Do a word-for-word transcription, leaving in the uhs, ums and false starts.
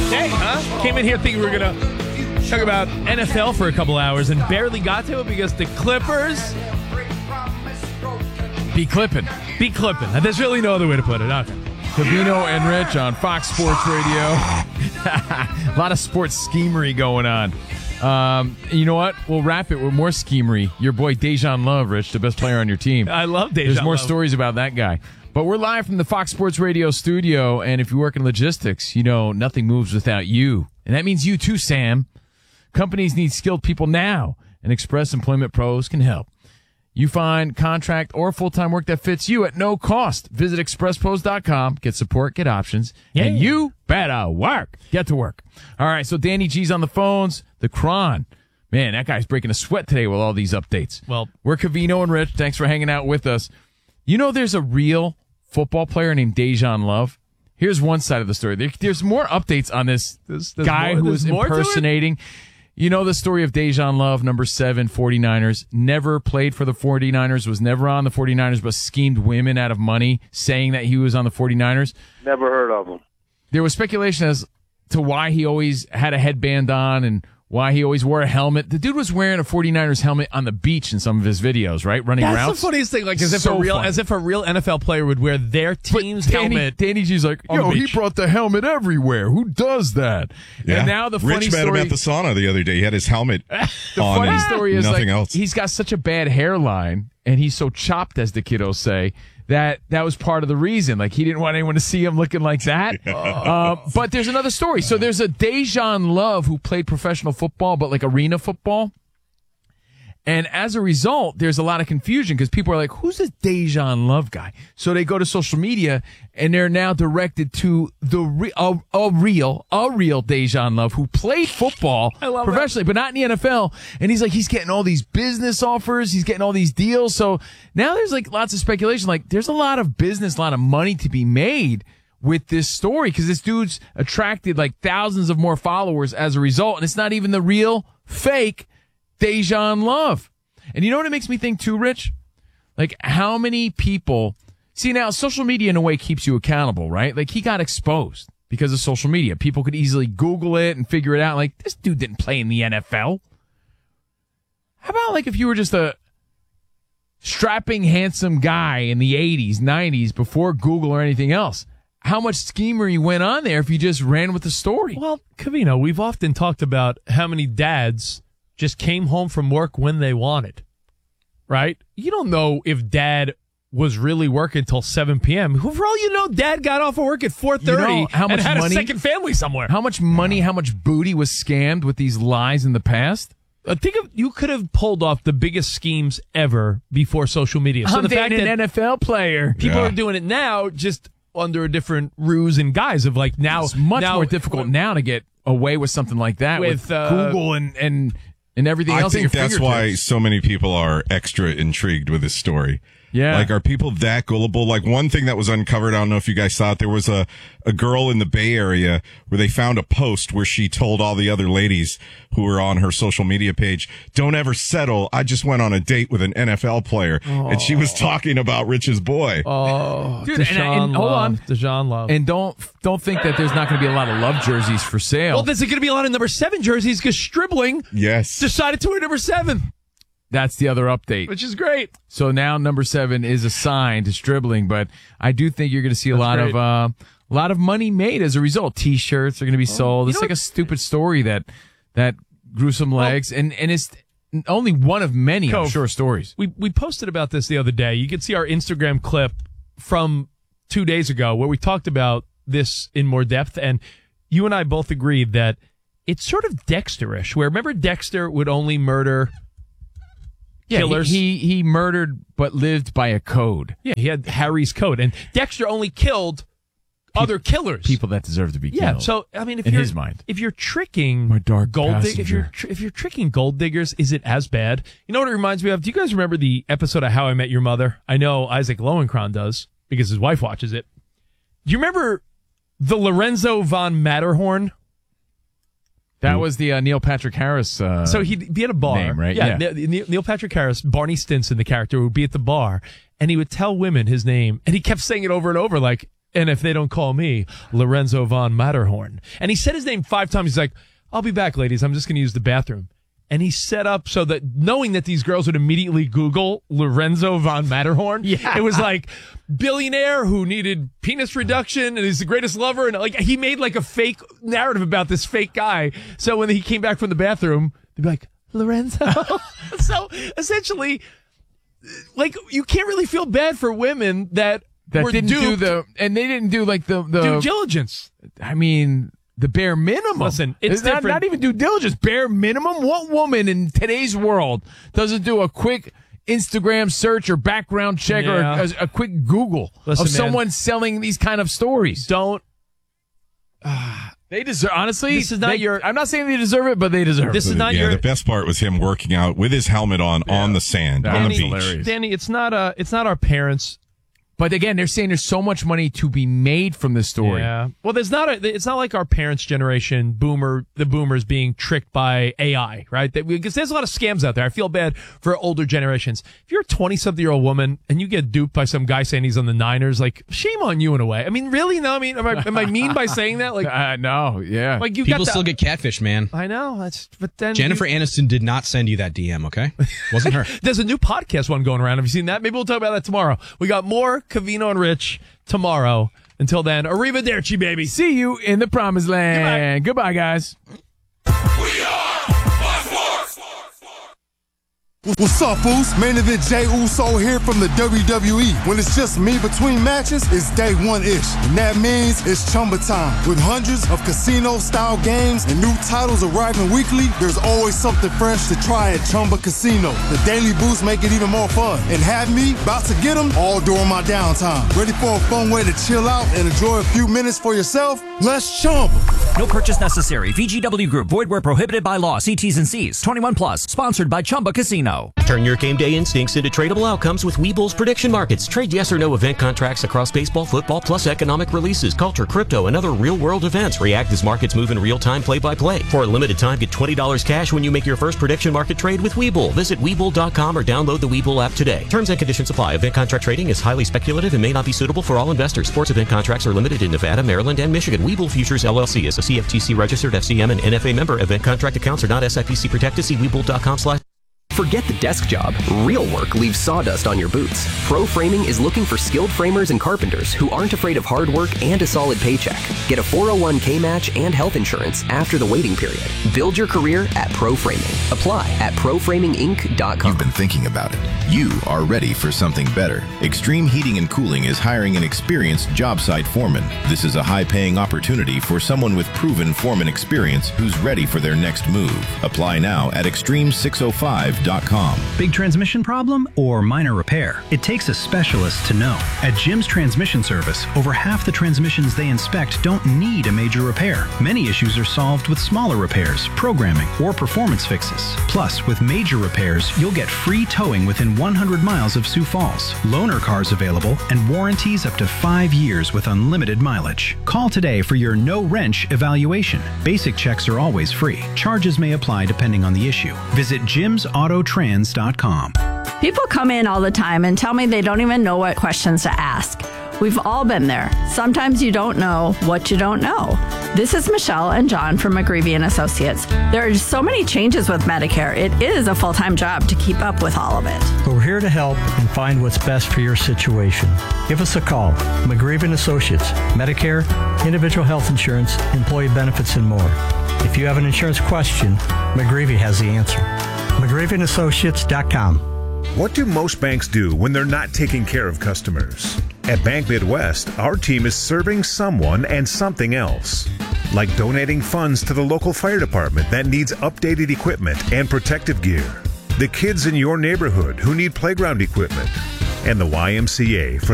day, huh? Came in here thinking we were going to talk about N F L for a couple hours and barely got to it because the Clippers Be clipping. be clipping. There's really no other way to put it. Okay. Covino and Rich on Fox Sports Radio. A lot of sports schemery going on. Um, you know what? We'll wrap it with more schemery. Your boy Dejan Love, Rich, the best player on your team. I love Dejan There's more Love. stories about that guy. But we're live from the Fox Sports Radio studio, and if you work in logistics, you know nothing moves without you. And that means you too, Sam. Companies need skilled people now, and Express Employment Pros can help. You find contract or full-time work that fits you at no cost. Visit express pros dot com, get support, get options, Yeah. and you better work. Get to work. All right, so Danny G's on the phones. The Cron. Man, that guy's breaking a sweat today with all these updates. Well, we're Covino and Rich. Thanks for hanging out with us. You know there's a real football player named Dejan Love. Here's one side of the story. There, there's more updates on this There's- there's guy more- who was there's more to it? impersonating. You know the story of Dejan Love, number seven, 49ers. Never played for the 49ers, was never on the 49ers, but schemed women out of money, saying that he was on the 49ers. Never heard of him. There was speculation as to why he always had a headband on and why he always wore a helmet. The dude was wearing a 49ers helmet on the beach in some of his videos, right? Running that's routes. the funniest thing. Like as if So a real, funny. as if a real N F L player would wear their But team's Danny, helmet. Danny G's like, on the yo, he beach." brought the helmet everywhere. Who does that? Yeah. And now the funny Rich met story. him at the sauna the other day. He had his helmet The on funny and story is nothing like else. he's got such a bad hairline and he's so chopped, as the kiddos say, that that was part of the reason. Like he didn't want anyone to see him looking like that. uh, but there's another story. So there's a Dejan Love who played professional football, but like arena football. And as a result, there's a lot of confusion because people are like, who's this Dejan Love guy? So they go to social media and they're now directed to the re- a, a real, a real Dejan Love who played football I love professionally, but not in the N F L. And he's like, he's getting all these business offers. He's getting all these deals. So now there's like lots of speculation. Like there's a lot of business, a lot of money to be made with this story because this dude's attracted like thousands of more followers as a result. And it's not even the real fake Dejan Love. And you know what it makes me think too, Rich? Like how many people see now social media in a way keeps you accountable, right? Like he got exposed because of social media. People could easily Google it and figure it out. Like this dude didn't play in the N F L. How about like if you were just a strapping, handsome guy in the eighties, nineties before Google or anything else? How much schemery went on there if you just ran with the story? Well, Covino, we've often talked about how many dads just came home from work when they wanted, right? You don't know if dad was really working till seven p.m. For all you know, dad got off of work at four thirty You know how much and had money- a second family somewhere. How much money, how much booty was scammed with these lies in the past? Uh, think of you could have pulled off the biggest schemes ever before social media. So I'm the fact dating that an N F L player. people Yeah. are doing it now just under a different ruse and guise of like now It's much now, more difficult now to get away with something like that with, With, uh, Google and, and, and everything I else at think your that's why fingertips. so many people are extra intrigued with this story. Yeah. Like, are people that gullible? Like, one thing that was uncovered, I don't know if you guys saw it, there was a, a girl in the Bay Area where they found a post where she told all the other ladies who were on her social media page, don't ever settle. I just went on a date with an N F L player. Oh. And she was talking about Rich's boy. Oh, Dude, and- Deshaun and hold Love, on. Deshaun Love. And don't don't think that there's not going to be a lot of Love jerseys for sale. Well, there's going to be a lot of number seven jerseys because Stribling Yes. decided to wear number seven, That's the other update. which is great. So now number seven is assigned to Stribling, but I do think you're going to see a That's lot great. of uh, a lot of money made as a result. T-shirts are going to be sold. you It's know like what- a stupid story that that grew some legs, and and it's only one of many, I'm Cove. sure, stories. We we posted about this the other day. You can see our Instagram clip from two days ago where we talked about this in more depth, and you and I both agreed that it's sort of Dexter-ish, where remember Dexter would only murder Yeah, killers. He, he he murdered but lived by a code. yeah, he had Harry's code, and Dexter only killed other killers. People that deserve to be Yeah, killed. so I mean, if In you're, his mind. if you're tricking My dark gold, dig- if you're passenger. tr- if you're tricking gold diggers, is it as bad? You know what it reminds me of? Do you guys remember the episode of How I Met Your Mother? I know Isaac Lowenkron does because his wife watches it. Do you remember the Lorenzo von Matterhorn? That was the uh, Neil Patrick Harris. Uh, So he'd be at a bar, name, right? Yeah, Yeah. Ne- Neil, Neil Patrick Harris, Barney Stinson, the character, would be at the bar, and he would tell women his name, and he kept saying it over and over, like And if they don't call me, Lorenzo von Matterhorn. And he said his name five times. He's like, I'll be back, ladies. I'm just going to use the bathroom. And he set up so that knowing that these girls would immediately Google Lorenzo von Matterhorn. Yeah. It was like billionaire who needed penis reduction and he's the greatest lover. And like he made like a fake narrative about this fake guy. So when he came back from the bathroom, they'd be like, Lorenzo. So essentially, like you can't really feel bad for women that That were didn't do duped. the, and they didn't do like the, the due diligence. I mean, the bare minimum. Listen, it's not, different. not even due diligence. Bare minimum. What woman in today's world doesn't do a quick Instagram search or background check Yeah. or a, a quick Google Listen, of man. someone selling these kind of stories? Don't. They deserve. Honestly, This is not they- your- I'm not saying they deserve it, but they deserve This it. is not yeah, your. the best part was him working out with his helmet on on the sand That on the was beach. hilarious. Danny, it's not a. It's not our parents. But again, they're saying there's so much money to be made from this story. Yeah. Well, there's not a. It's not like our parents' generation, boomer, the boomers being tricked by A I, right? That because there's a lot of scams out there. I feel bad for older generations. If you're a twenty-something-year-old woman and you get duped by some guy saying he's on the Niners, like shame on you in a way. I mean, really? No, I mean, am I, am I mean by saying that? Like, Uh, no, yeah. like you People got still the, get catfished, man. I know. That's but then Jennifer you- Aniston did not send you that D M, okay? Wasn't her. There's a new podcast one going around. Have you seen that? Maybe we'll talk about that tomorrow. We got more Covino and Rich tomorrow. Until then, arrivederci, baby. See you in the promised land. Goodbye, guys. What's up, Boost? Main event Jey Uso here from the W W E. When it's just me between matches, it's day one-ish. And that means it's Chumba time. With hundreds of casino-style games and new titles arriving weekly, there's always something fresh to try at Chumba Casino. The Daily Boost make it even more fun. And have me about to get them all during my downtime. Ready for a fun way to chill out and enjoy a few minutes for yourself? Let's Chumba. No purchase necessary. V G W Group. Void where prohibited by law. See T's and C's. twenty-one plus. Sponsored by Chumba Casino. Turn your game day instincts into tradable outcomes with Webull's prediction markets. Trade yes or no event contracts across baseball, football, plus economic releases, culture, crypto, and other real-world events. React as markets move in real time, play-by-play. For a limited time, get twenty dollars cash when you make your first prediction market trade with Webull. Visit Webull dot com or download the Webull app today. Terms and conditions apply. Event contract trading is highly speculative and may not be suitable for all investors. Sports event contracts are limited in Nevada, Maryland, and Michigan. Webull Futures L L C is a C F T C registered F C M and N F A member. Event contract accounts are not S I P C protected. See Webull dot com slash Forget the desk job. Real work leaves sawdust on your boots. Pro Framing is looking for skilled framers and carpenters who aren't afraid of hard work and a solid paycheck. Get a four oh one k match and health insurance after the waiting period. Build your career at Pro Framing. Apply at pro framing inc dot com. You've been thinking about it. You are ready for something better. Extreme Heating and Cooling is hiring an experienced job site foreman. This is a high-paying opportunity for someone with proven foreman experience who's ready for their next move. Apply now at extreme six oh five dot com. Big transmission problem or minor repair? It takes a specialist to know. At Jim's Transmission Service, over half the transmissions they inspect don't need a major repair. Many issues are solved with smaller repairs, programming, or performance fixes. Plus, with major repairs, you'll get free towing within one hundred miles of Sioux Falls, loaner cars available, and warranties up to five years with unlimited mileage. Call today for your no-wrench evaluation. Basic checks are always free. Charges may apply depending on the issue. Visit jims auto trans dot com. People come in all the time and tell me they don't even know what questions to ask. We've all been there. Sometimes you don't know what you don't know. This is Michelle and John from McGreevy and Associates. There are so many changes with Medicare. It is a full-time job to keep up with all of it. But we're here to help and find what's best for your situation. Give us a call. McGreevy and Associates. Medicare, individual health insurance, employee benefits, and more. If you have an insurance question, McGreevy has the answer. McGreevy and Associates dot com. What do most banks do when they're not taking care of customers? At Bank Midwest, our team is serving someone and something else. Like donating funds to the local fire department that needs updated equipment and protective gear. The kids in your neighborhood who need playground equipment. And the Y M C A for